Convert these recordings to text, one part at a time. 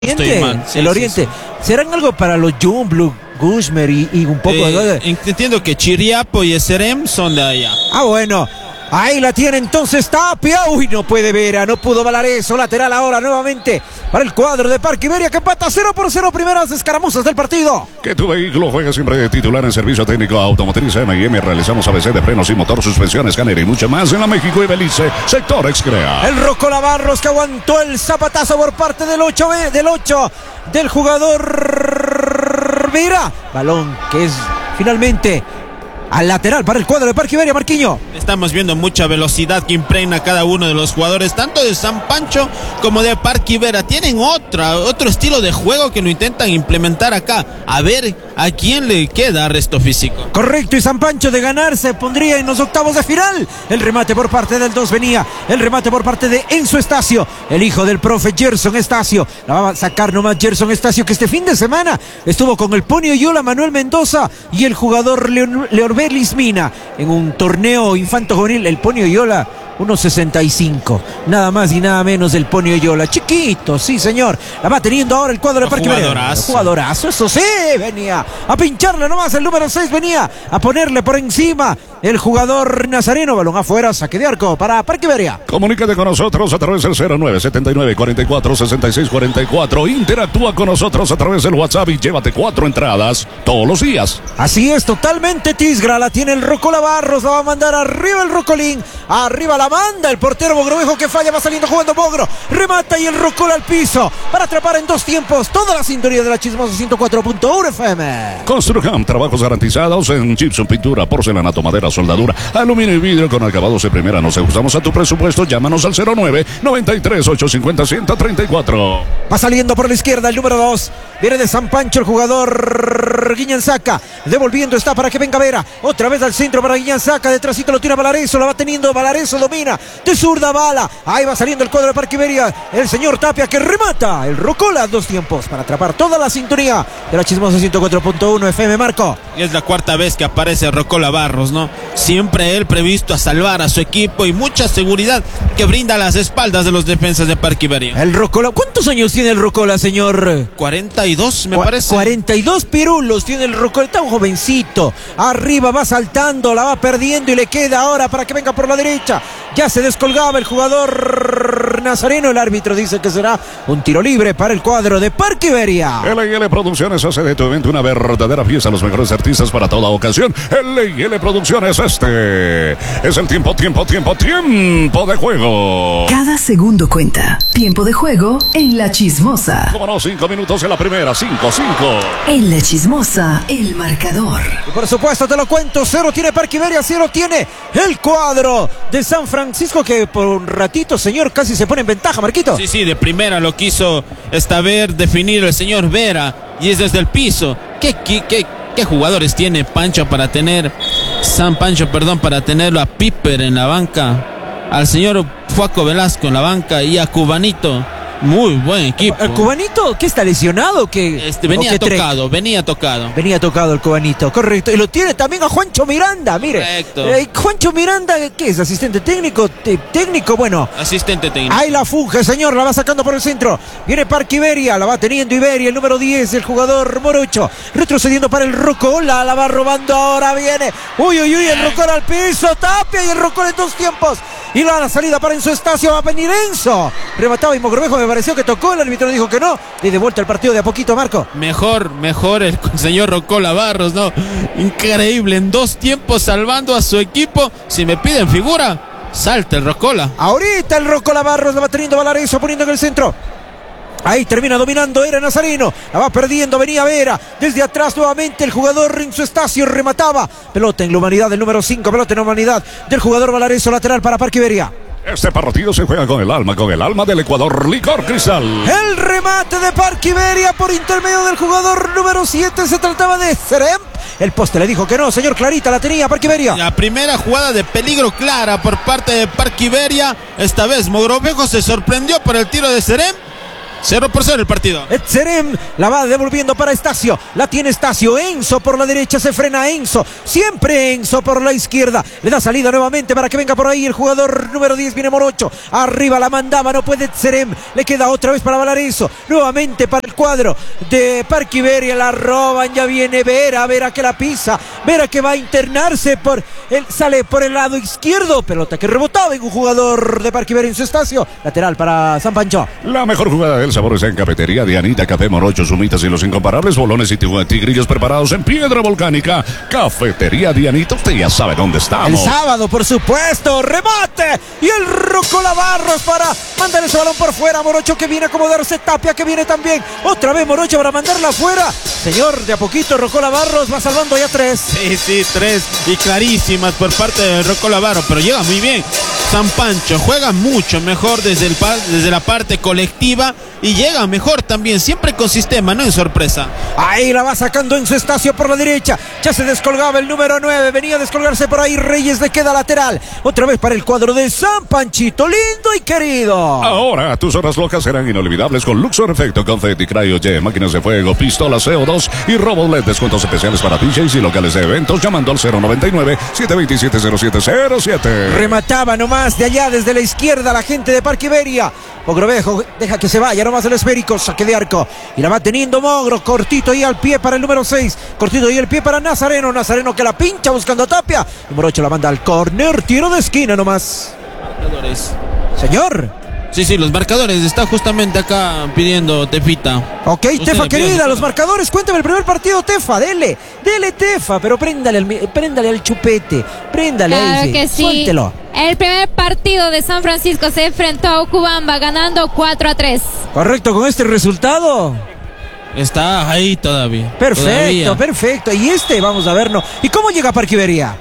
El Oriente. ¿Serán algo para los Jumblu, Gushmer y un poco de... Entiendo que Chiriapo y Eserem son de allá. Ah, bueno. Ahí la tiene entonces Tapia. Uy, no puede Vera, no pudo Valareso. Lateral ahora nuevamente para el cuadro de Parque Iberia, que empata 0-0, primeras escaramuzas del partido. Que tu vehículo juegue siempre de titular en servicio técnico automotriz M&M. Realizamos ABC de frenos y motor, suspensión, escáner y mucho más en la México y Belice, sector Excrea. El Rocola Barros, que aguantó el zapatazo por parte del 8 del jugador Vera. Balón que es finalmente al lateral para el cuadro de Parque Iberia, Marquiño. Estamos viendo mucha velocidad que impregna cada uno de los jugadores, tanto de San Pancho como de Parque Iberia. Tienen otro estilo de juego que lo intentan implementar acá. A ver a quién le queda resto físico. Correcto, y San Pancho de ganar se pondría en los octavos de final. El remate por parte del 2 venía. El remate por parte de Enzo Estacio, el hijo del profe Gerson Estacio. La va a sacar nomás Gerson Estacio, que este fin de semana estuvo con el Ponio Yola, Manuel Mendoza y el jugador Leorbelis Mina en un torneo infanto juvenil. El Ponio Yola 1.65, nada más y nada menos del Ponio Yola, chiquito, sí señor. La va teniendo ahora el cuadro de Parque Iberia. Jugadorazo, eso sí, venía a pincharle nomás el número 6, venía a ponerle por encima el jugador Nazareno. Balón afuera, saque de arco para Parque Iberia. Comunícate con nosotros a través del 0979-446644. Interactúa con nosotros a través del WhatsApp y llévate 4 entradas todos los días. Así es, totalmente Tisgra. La tiene el Rocola Barros, la va a mandar arriba el Rocolín. Arriba la manda el portero Mogrovejo, que falla, va saliendo jugando Mogro. Remata y el Rocola al piso para atrapar en 2 tiempos toda la sintonía de la Chismosa 104.1 FM. Construcam, trabajos garantizados en gypsum, pintura, porcelanato, madera, soldadura, aluminio y vidrio con acabados de primera. Nos ajustamos a tu presupuesto. Llámanos al 09-93-850-134. Va saliendo por la izquierda el número 2. Viene de San Pancho el jugador Guiñanzaca. Devolviendo está para que venga Vera. Otra vez al centro para Guiñanzaca. Detrásito lo tira Valareso. La va teniendo Valareso. Domina de zurda bala. Ahí va saliendo el cuadro de Parque Iberia. El señor Tapia, que remata el Rocola 2 tiempos para atrapar toda la sintonía de la Chismosa 104.1 FM. Marco. Es la 4ª vez que aparece Rocola Barros, ¿no? Siempre él previsto a salvar a su equipo y mucha seguridad que brinda a las espaldas de los defensas de Parque Iberia. El Rocola, ¿cuántos años tiene el Rocola, señor? 42, me parece. 42 pirulos tiene el Rocola, está un jovencito. Arriba va saltando, la va perdiendo y le queda ahora para que venga por la derecha. Ya se descolgaba el jugador Nazareno. El árbitro dice que será un tiro libre para el cuadro de Parque Iberia. L&L Producciones hace de tu evento una verdadera fiesta. Los mejores artistas para toda ocasión. L&L Producciones, este es el tiempo de juego. Cada segundo cuenta. Tiempo de juego en La Chismosa. Como no, 5 minutos en la primera, 5-5. En La Chismosa, el marcador. Y por supuesto te lo cuento, 0 tiene Parque Iberia, 0 tiene el cuadro de San Francisco, que por un ratito, señor, casi se pone en ventaja, Marquito. Sí, de primera lo quiso esta vez definir el señor Vera, y es desde el piso. ¿Qué jugadores tiene Pancho para tener, San Pancho, para tenerlo a Piper en la banca, al señor Fuaco Velasco en la banca y a Cubanito? Muy buen equipo. ¿El Cubanito qué está lesionado? Venía tocado. Venía tocado el Cubanito, correcto. Y lo tiene también a Juancho Miranda, mire. Correcto. Juancho Miranda, ¿qué es? ¿Asistente técnico? Bueno. Asistente técnico. Ahí la funge, señor, la va sacando por el centro. Viene Parque Iberia, la va teniendo Iberia, el número 10, el jugador Morocho. Retrocediendo para el Rocola, la va robando ahora, viene. Uy, el Rocola al piso, Tapia y el Rocola en 2 tiempos. Y la salida para Enzo Estacio, va a venir Enzo. Remataba y Mogrovejo, me pareció que tocó, el árbitro dijo que no. Y de vuelta el partido de a poquito, Marco. Mejor el señor Rocola Barros, ¿no? Increíble, en 2 tiempos salvando a su equipo. Si me piden figura, salta el Rocola. Ahorita el Rocola Barros la va teniendo Valareso, poniendo en el centro. Ahí termina dominando, era Nazareno. La va perdiendo, venía Vera. Desde atrás nuevamente el jugador Renzo Estacio remataba. Pelota en la humanidad del número 5. Pelota en la humanidad del jugador Valareso, lateral para Parque Iberia. Este partido se juega con el alma del Ecuador, Licor Cristal. El remate de Parque Iberia por intermedio del jugador número 7. Se trataba de Serem. El poste le dijo que no, señor. Clarita la tenía Parque Iberia. La primera jugada de peligro clara por parte de Parque Iberia. Esta vez Mogrovejo se sorprendió por el tiro de Serem. 0-0 el partido. Etzerem la va devolviendo para Estacio. La tiene Estacio. Enzo por la derecha, se frena Enzo. Siempre Enzo por la izquierda. Le da salida nuevamente para que venga por ahí el jugador número 10. Viene Morocho. Arriba la mandaba, no puede Etzerem. Le queda otra vez para Valareso. Nuevamente para el cuadro de Parque Iberia. La roban, ya viene Vera. Vera que la pisa. Vera que va a internarse sale por el lado izquierdo. Pelota que rebotaba en un jugador de Parque Iberia en su Estacio. Lateral para San Pancho. La mejor jugada del sabor está en Cafetería Dianita, café, morochos, humitas y los incomparables bolones y tigrillos preparados en piedra volcánica. Cafetería Dianita, usted ya sabe dónde estamos. El sábado, por supuesto, remate y el Rocola Barros para mandar ese balón por fuera. Morocho que viene a acomodarse, Tapia que viene también. Otra vez Morocho para mandarla afuera. Señor, de a poquito Rocola Barros va salvando ya 3. Sí, 3 y clarísimas por parte de Rocola Barros, pero llega muy bien. San Pancho juega mucho mejor desde la parte colectiva y llega mejor también, siempre con sistema, no en sorpresa. Ahí la va sacando en su Estacio por la derecha. Ya se descolgaba el número 9. Venía a descolgarse por ahí Reyes, le queda lateral. Otra vez para el cuadro de San Panchito, lindo y querido. Ahora tus horas locas serán inolvidables con Luxor Efecto, Confetti, Cryo-J, máquinas de fuego, pistolas CO2 y Robo LED. Descuentos especiales para DJs y locales de eventos llamando al 099-727-0707. Remataba nomás de allá desde la izquierda la gente de Parque Iberia. Mogrovejo deja que se vaya nomás el esférico, saque de arco y la va teniendo Mogro, cortito ahí al pie para el número 6, cortito ahí al pie para Nazareno que la pincha buscando a Tapia y Morocho la manda al córner, tiro de esquina nomás. Marcadores. Señor. Sí, los marcadores, está justamente acá pidiendo Tefita. Ok, Tefa querida, los marcadores, cuéntame el primer partido, Tefa, dele Tefa, pero préndale al chupete, préndale claro a ese, que sí. Suéltelo. El primer partido de San Francisco se enfrentó a Ocubamba ganando 4-3. Correcto, con este resultado. Está ahí todavía. Perfecto. Y vamos a verlo. ¿Y cómo llega Parque Iberia?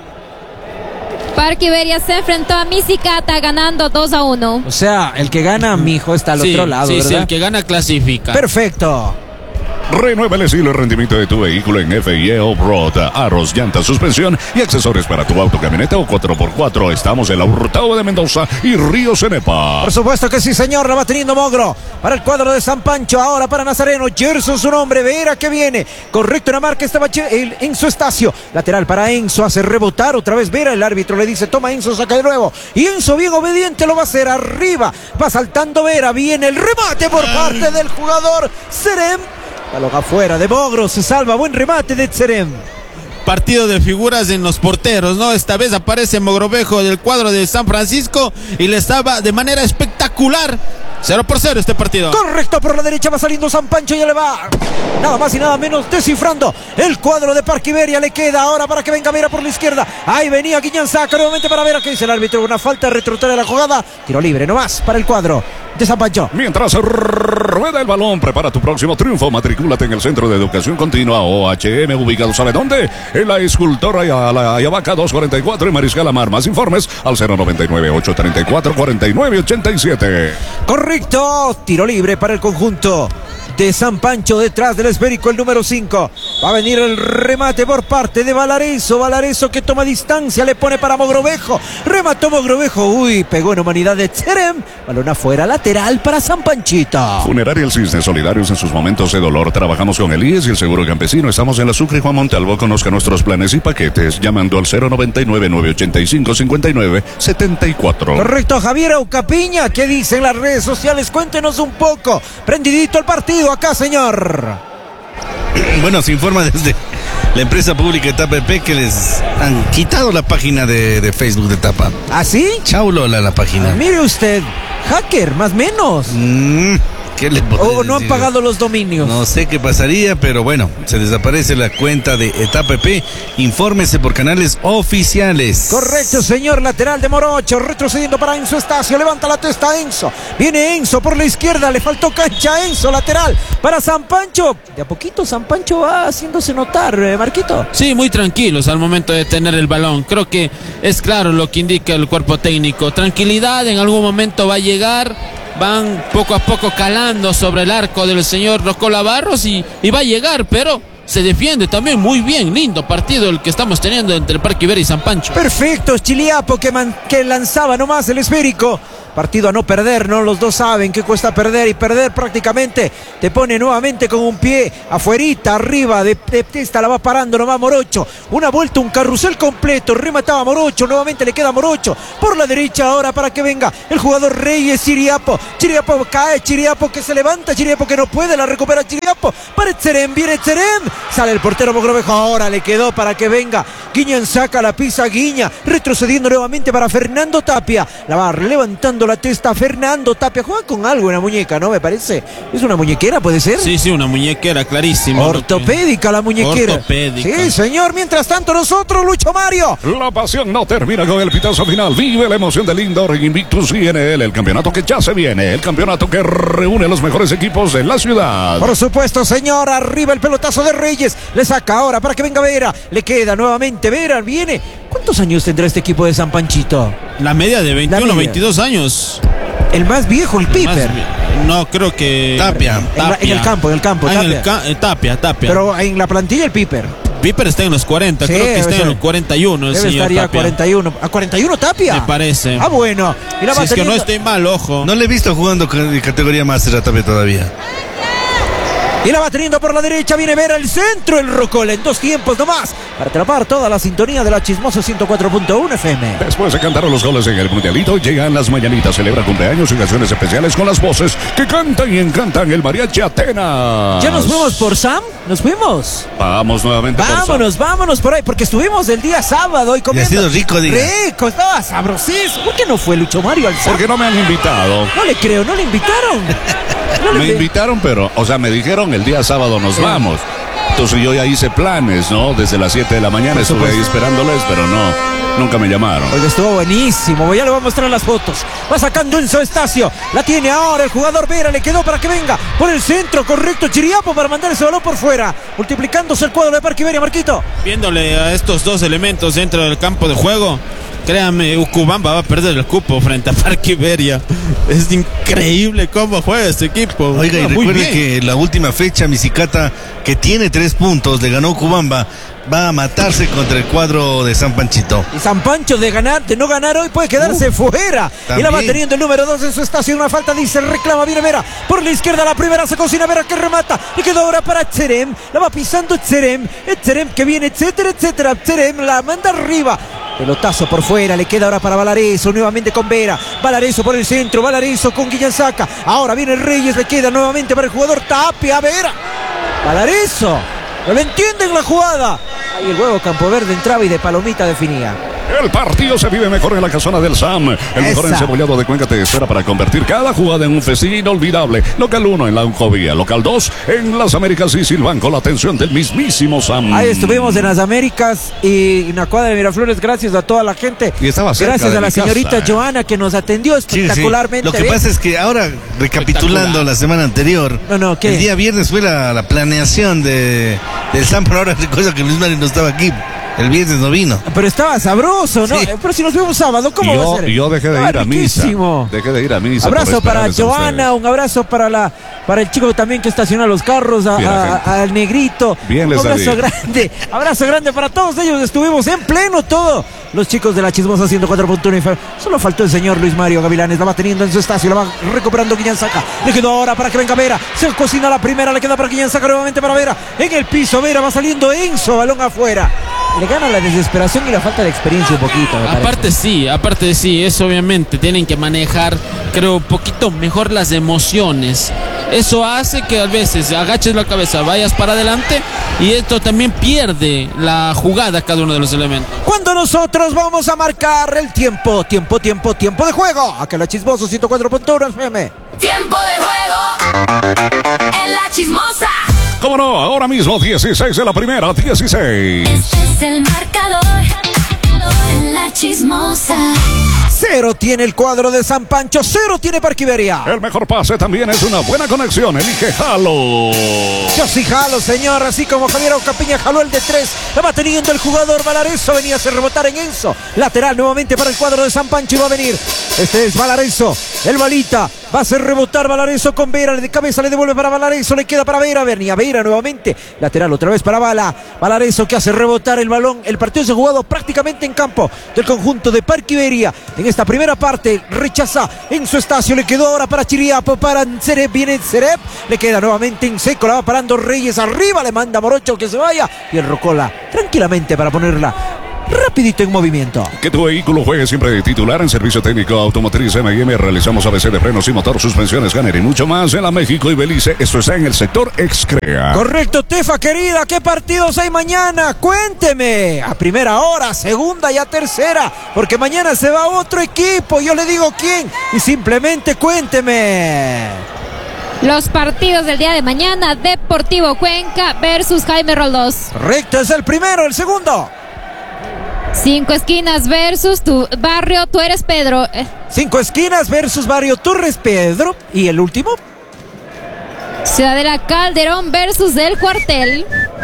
Parque Iberia se enfrentó a Misicata ganando 2-1. O sea, el que gana, mijo, está al otro lado, ¿verdad? Sí, el que gana clasifica. Perfecto. Renueva el estilo y rendimiento de tu vehículo en FIE Off-Road. Aros, llantas, suspensión y accesorios para tu auto, camioneta o 4x4. Estamos en la Hurtado de Mendoza y Río Cenepa. Por supuesto que sí, señor. La va teniendo Mogro para el cuadro de San Pancho. Ahora para Nazareno. Gerson su nombre. Vera que viene. Correcto, una marca estaba Enzo Estacio. Lateral para Enzo. Hace rebotar otra vez Vera. El árbitro le dice, toma Enzo, saca de nuevo. Y Enzo bien obediente lo va a hacer. Arriba va saltando Vera. Viene el remate por parte del jugador Serem. Balón afuera de Mogro, se salva, buen remate de Etzerem. Partido de figuras en los porteros, ¿no? Esta vez aparece Mogrovejo del cuadro de San Francisco y le estaba de manera espectacular. 0-0 este partido. Correcto, por la derecha va saliendo San Pancho, ya le va nada más y nada menos descifrando el cuadro de Parque Iberia. Le queda ahora para que venga Vera por la izquierda. Ahí venía Guiñán, saca nuevamente para Vera, que dice el árbitro, una falta, retrotrae la jugada, tiro libre nomás para el cuadro de San Pancho. Mientras rueda el balón, prepara tu próximo triunfo. Matricúlate en el Centro de Educación Continua OHM, ubicado, ¿sabe dónde? En la Escultora Ayabaca 244 en Mariscal Amar. Más informes al 099-834-4987. Correcto, tiro libre para el conjunto de San Pancho, detrás del esférico el número 5. Va a venir el remate por parte de Valareso que toma distancia, le pone para Mogrovejo. Remató Mogrovejo, uy, pegó en humanidad de Tzerem. Balón afuera, lateral para San Panchito. Funeraria El Cisne, solidarios en sus momentos de dolor. Trabajamos con el IES y el Seguro Campesino. Estamos en la Sucre y Juan Montalvo. Conozca nuestros planes y paquetes llamando al 099-985-5974. Correcto, Javier Aucapiña, ¿qué dicen las redes sociales? Cuéntenos un poco. Prendidito el partido acá, señor. Bueno, se informa desde la empresa pública Etapa EP que les han quitado la página de Facebook de Etapa. ¿Ah, sí? Chau Lola la página. Mire usted, hacker, más o menos. ¿Qué le podría ¿O no han decir? pagado los dominios? No sé qué pasaría, pero bueno, se desaparece la cuenta de Etapa EP. Infórmese por canales oficiales. Correcto, señor. Lateral de Morocho, retrocediendo para Enzo Estacio. Levanta la testa Enzo. Viene Enzo por la izquierda. Le faltó cancha a Enzo. Lateral para San Pancho. De a poquito San Pancho va haciéndose notar, Marquito. Sí, muy tranquilos al momento de tener el balón. Creo que es claro lo que indica el cuerpo técnico. Tranquilidad, en algún momento va a llegar. Van poco a poco calando sobre el arco del señor Rocola Barros y va a llegar, pero se defiende también muy bien. Lindo partido el que estamos teniendo entre el Parque Iberia y San Pancho. Perfecto, Chiliapo que lanzaba nomás el esférico. Partido a no perder, ¿no? Los dos saben que cuesta perder, y perder prácticamente te pone nuevamente con un pie afuerita, arriba de testa, la va parando nomás Morocho. Una vuelta, un carrusel completo, remataba Morocho, nuevamente le queda Morocho por la derecha ahora para que venga el jugador Reyes. Chiriapo cae, Chiriapo que se levanta, Chiriapo que no puede, la recupera Chiriapo para Etzerem, viene Etzerem, sale el portero Mogrovejo, ahora le quedó para que venga Guiñan, saca la pisa Guiña, retrocediendo nuevamente para Fernando Tapia, la va levantando la testa Fernando Tapia, juega con algo en la muñeca, ¿no? Me parece, ¿es una muñequera, puede ser? Sí, una muñequera, clarísimo. Ortopédica la muñequera. Ortopédica. Sí, señor, mientras tanto nosotros, Lucho Mario. La pasión no termina con el pitazo final. Vive la emoción del Indoor Invictus INL, el campeonato que ya se viene, el campeonato que reúne a los mejores equipos de la ciudad. Por supuesto, señor, arriba el pelotazo de Reyes, le saca ahora para que venga Vera, le queda nuevamente Vera, viene. ¿Cuántos años tendrá este equipo de San Panchito? La media de 21, 22 años. El más viejo, el Piper. No, creo que... Tapia. En el campo, Tapia. Pero en la plantilla el Piper. Piper está en los 40, sí, creo que está en los 41 el debe señor estar ya Tapia. 41. ¿A 41 Tapia? Me parece. Ah, bueno. Y la si es que no estoy mal, ojo. No le he visto jugando de categoría máster a Tapia todavía. Y la va teniendo por la derecha, viene Vera, el centro, el Rocola, en dos tiempos nomás, para atrapar toda la sintonía de la Chismosa 104.1 FM. Después de cantar los goles en el Mundialito, llegan las mañanitas, celebra cumpleaños y canciones especiales con las voces que cantan y encantan el Mariachi Atenas. ¿Ya nos fuimos por Sam? ¿Nos fuimos? Vamos nuevamente vámonos por ahí, porque estuvimos el día sábado y comiendo. Y ha sido rico, diga. Rico, estaba sabrosísimo. ¿Por qué no fue Lucho Mario al Sam? Porque no me han invitado. No le creo, no le invitaron. Me invitaron, pero, o sea, me dijeron el día sábado nos vamos. Entonces yo ya hice planes, ¿no? Desde las 7 de la mañana estuve ahí esperándoles, pero no, nunca me llamaron. Oye, estuvo buenísimo, ya le voy a mostrar las fotos. Va sacando Enzo Estacio, la tiene ahora el jugador Vera, le quedó para que venga por el centro, correcto, Chiriapo para mandar ese balón por fuera, multiplicándose el cuadro de Parque Iberia, Marquito. Viéndole a estos dos elementos dentro del campo de juego, créame, Ucubamba va a perder el cupo frente a Parque Iberia. Es increíble cómo juega este equipo. Oiga, y recuerde que la última fecha, Misicata, que tiene 3 puntos, le ganó Ucubamba, va a matarse contra el cuadro de San Panchito. Y San Pancho de no ganar hoy puede quedarse fuera. También. Y la va teniendo el número 2 en su estación. Una falta, dice, reclama, viene Vera. Por la izquierda, la primera se cocina Vera que remata. Y quedó ahora para Etzerem. La va pisando Etzerem que viene, etcétera. Etzerem la manda arriba. Pelotazo por fuera, le queda ahora para Valareso, nuevamente con Vera. Valareso por el centro, Valareso con Guillanzaca. Ahora viene Reyes, le queda nuevamente para el jugador Tapia, Vera. Valareso, no le entienden la jugada. Ahí el huevo Campoverde entraba y de palomita definía. El partido se vive mejor en la casona del Sam. El mejor encebollado de Cuenca te espera para convertir cada jugada en un festín inolvidable. Local 1 en la Uncovía, local 2 en las Américas y Silván, con la atención del mismísimo Sam. Ahí estuvimos en las Américas y en la cuadra de Miraflores, gracias a toda la gente. Y estaba cerca gracias de a la señorita casa, Joana que nos atendió espectacularmente. Lo que pasa es que ahora, recapitulando la semana anterior, el día viernes fue la planeación del Sam, pero ahora recuerdo que Luis Mario no estaba aquí. El viernes no vino. Pero estaba sabroso, ¿no? Sí. Pero si nos vimos sábado, ¿cómo va a ser? Yo dejé de ir a misa. Dejé de ir a misa. Abrazo para Joana, un abrazo para el chico también que estaciona los carros, al negrito. Bien les abrazo grande para todos ellos. Estuvimos en pleno todo. Los chicos de la Chismosa 104.1. Solo faltó el señor Luis Mario Gavilanes. La va teniendo en su estacio, la va recuperando Guillanzaca. Le quedó ahora para que venga Vera. Se cocina la primera, le queda para Guillanzaca nuevamente para Vera. En el piso, Vera va saliendo Enzo, balón afuera. Le gana la desesperación y la falta de experiencia un poquito. Aparte sí, eso obviamente. Tienen que manejar, creo, un poquito mejor las emociones. Eso hace que a veces agaches la cabeza, vayas para adelante y esto también pierde la jugada cada uno de los elementos. Cuando nosotros vamos a marcar el tiempo de juego. Acá en la Chismosa 104.1 FM. Tiempo de juego en la Chismosa. ¿Cómo no? Ahora mismo 16 de la primera, 16. Este es el marcador en la Chismosa. 0 tiene el cuadro de San Pancho, 0 tiene Parque Iberia. El mejor pase también es una buena conexión. Elige Jalo. Yo sí jalo, señor. Así como Javier Ocapiña jaló el de 3. La va teniendo el jugador Valareso. Venía a hacer rebotar en Enzo. Lateral nuevamente para el cuadro de San Pancho y va a venir. Este es Valareso. El balita. Va a hacer rebotar Valareso con Vera. De cabeza le devuelve para Valareso. Le queda para Vera. Venía Vera nuevamente. Lateral otra vez para Valareso que hace rebotar el balón. El partido se ha jugado prácticamente en campo del conjunto de Parque Iberia. En esta primera parte rechaza Enzo Estacio. Le quedó ahora para Chiriapo. Para Cerep. Viene Cerep. Le queda nuevamente en seco. La va parando Reyes arriba. Le manda Morocho que se vaya. Y el Rocola tranquilamente para ponerla rapidito en movimiento. Que tu vehículo juegue siempre de titular en servicio técnico automotriz M&M. Realizamos ABC de frenos y motor, suspensiones, Gunner y mucho más en la México y Belice. Esto está en el sector Excrea. Correcto, Tefa querida. ¿Qué partidos hay mañana? Cuénteme. A primera hora, segunda y a tercera. Porque mañana se va otro equipo. Yo le digo quién. Y simplemente cuénteme. Los partidos del día de mañana: Deportivo Cuenca versus Jaime Roldós. Correcto, es el primero. El segundo: Cinco Esquinas versus tu barrio, tú eres Pedro. Cinco Esquinas versus barrio, tú eres Pedro. Y el último: Ciudadela Calderón versus del Cuartel.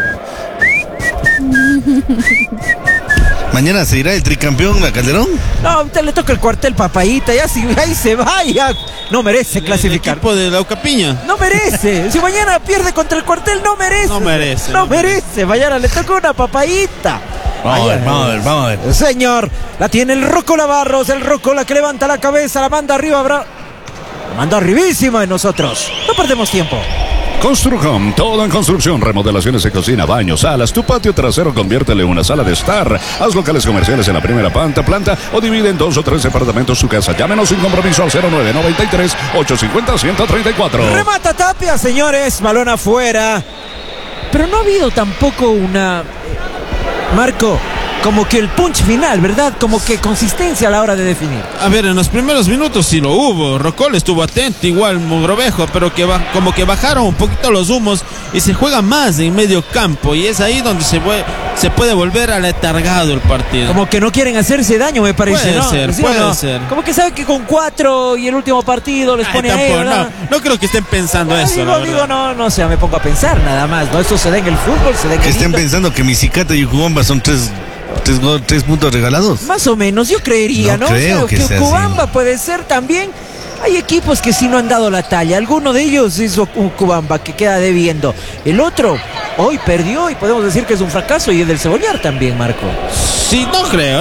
Mañana se irá el tricampeón a Calderón. No, a usted le toca el Cuartel, papayita. Ya si ahí se vaya. No merece clasificar. El equipo de la Ucapiña. No merece. Si mañana pierde contra el Cuartel, no merece. No merece. Mañana le toca una papayita. Vamos a ver. Señor, la tiene el Rocola Barros. El Rocola que levanta la cabeza, la manda arriba. La manda arribísima de nosotros. No perdemos tiempo. Construcom, todo en construcción, remodelaciones de cocina, baños, salas. Tu patio trasero conviértele en una sala de estar. Haz locales comerciales en la primera planta o divide en 2 o 3 departamentos su casa. Llámenos sin compromiso al 0993-850-134. Remata Tapia, señores. Balón afuera. Pero no ha habido tampoco una... Marco, como que el punch final, ¿verdad? Como que consistencia a la hora de definir. A ver, en los primeros minutos sí lo hubo. Rocola estuvo atento, igual Mogrovejo, pero como que bajaron un poquito los humos y se juega más en medio campo. Y es ahí donde se puede volver aletargado el partido. Como que no quieren hacerse daño, me parece, puede ¿no? Ser, ¿Sí puede ser. Como que saben que con 4 y el último partido les pone ahí, ¿verdad? No creo que estén pensando eso. No sé, me pongo a pensar nada más, ¿no? Eso se da en el fútbol, se da en el... Que estén pensando que Misicata y Ucubamba son tres puntos regalados. Más o menos, yo creería, ¿no? Creo que Ucubamba así. Puede ser también. Hay equipos que sí no han dado la talla. Alguno de ellos hizo Ucubamba que queda debiendo. El otro hoy perdió y podemos decir que es un fracaso, y es del Cebollar también, Marco. Sí, no creo.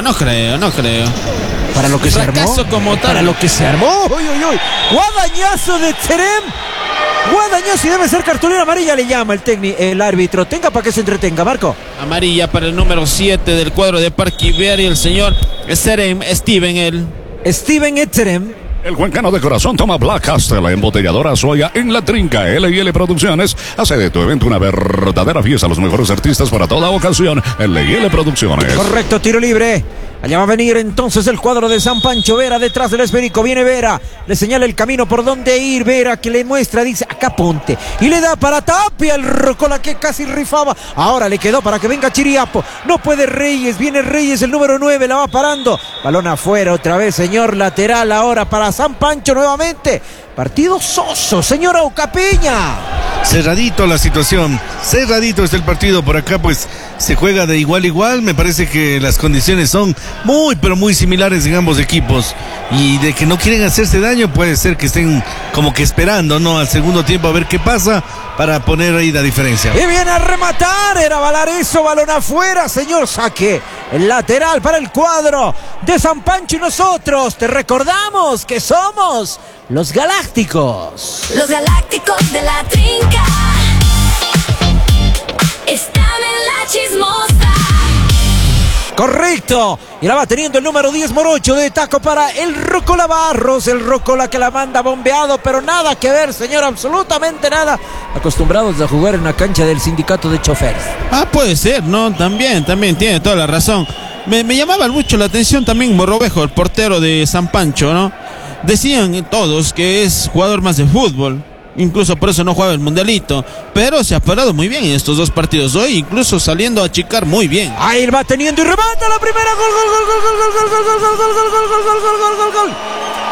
Para lo que se armó. Como tal. Para lo que se armó. Uy. Guadañazo de Cerem. Guadañazo, y debe ser cartulina amarilla, le llama el árbitro. Tenga para que se entretenga, Marco. Amarilla para el número 7 del cuadro de Parque Iberia, el señor Cerem, Steven Etzerem. El cuencano de corazón toma Black Castle, la embotelladora Soya en La Trinca. L&L Producciones hace de tu evento una verdadera fiesta. Los mejores artistas para toda ocasión. L&L Producciones. Correcto, tiro libre. Allá va a venir entonces el cuadro de San Pancho. Vera detrás del esférico. Viene Vera. Le señala el camino por donde ir. Vera que le muestra. Dice, acá ponte. Y le da para Tapia. El Rocola que casi rifaba. Ahora le quedó para que venga Chiriapo. No puede Reyes. Viene Reyes, el número 9. La va parando. Balón afuera otra vez, señor. Lateral ahora para San Pancho nuevamente. Partido soso, señora Ucapiña. Cerradito la situación, cerradito está el partido. Por acá pues se juega de igual a igual. Me parece que las condiciones son muy pero muy similares en ambos equipos. Y de que no quieren hacerse daño, puede ser que estén como que esperando, ¿no? Al segundo tiempo a ver qué pasa para poner ahí la diferencia. Y viene a rematar, era Valareso, balón afuera, señor. Saque el lateral para el cuadro de San Pancho, y nosotros te recordamos que somos los Galácticos. Los Galácticos de la Trinca están en la chismosa. Correcto. Y la va teniendo el número 10, Morocho, de taco para el Rocola Barros. El Rocola que la manda bombeado, pero nada que ver, señor, absolutamente nada. Acostumbrados a jugar en la cancha del sindicato de choferes. Puede ser, ¿no? También tiene toda la razón. Me llamaba mucho la atención también Mogrovejo, el portero de San Pancho, ¿no? Decían todos que es jugador más de fútbol. Incluso por eso no juega el mundialito. Pero se ha parado muy bien en estos dos partidos hoy, incluso saliendo a achicar muy bien. Ahí va teniendo y remata la primera. Gol.